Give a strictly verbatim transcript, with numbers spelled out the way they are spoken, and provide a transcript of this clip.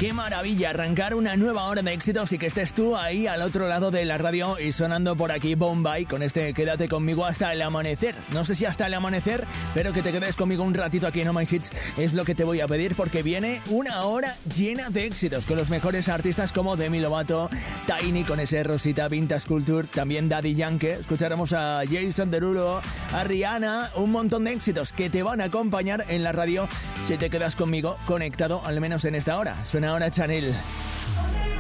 Qué maravilla arrancar una nueva hora de éxitos y que estés tú ahí al otro lado de la radio y sonando por aquí Bombay con este Quédate conmigo hasta el amanecer. No sé si hasta el amanecer, pero que te quedes conmigo un ratito aquí en Oh My Hits es lo que te voy a pedir, porque viene una hora llena de éxitos con los mejores artistas como Demi Lovato, Tiny con ese Rosita, Vintage Culture, también Daddy Yankee. Escucharemos a Jason Derulo, a Rihanna, un montón de éxitos que te van a acompañar en la radio si te quedas conmigo conectado al menos en esta hora. Suena ahora Chanel.